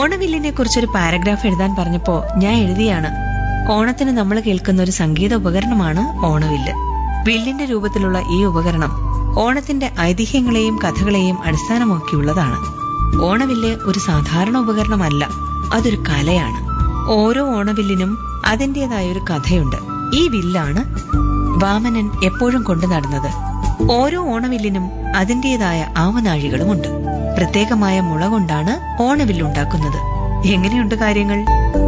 ഓണവില്ലിനെ കുറിച്ചൊരു പാരഗ്രാഫ് എഴുതാൻ പറഞ്ഞപ്പോ ഞാൻ എഴുതിയാണ്. ഓണത്തിന് നമ്മൾ കേൾക്കുന്ന ഒരു സംഗീത ഉപകരണമാണ് ഓണവില്ല്. വില്ലിന്റെ രൂപത്തിലുള്ള ഈ ഉപകരണം ഓണത്തിന്റെ ഐതിഹ്യങ്ങളെയും കഥകളെയും അടിസ്ഥാനമാക്കിയുള്ളതാണ്. ഓണവില്ല് ഒരു സാധാരണ ഉപകരണമല്ല, അതൊരു കലയാണ്. ഓരോ ഓണവില്ലിനും അതിന്റേതായ ഒരു കഥയുണ്ട്. ഈ വില്ലാണ് വാമനൻ എപ്പോഴും കൊണ്ടു നടന്നത്. ഓരോ ഓണവില്ലിനും അതിന്റേതായ ആവനാഴികളുമുണ്ട്. പ്രത്യേകമായ മുള കൊണ്ടാണ് ഓണവില്ലുണ്ടാക്കുന്നത്. എങ്ങനെയുണ്ട് കാര്യങ്ങൾ?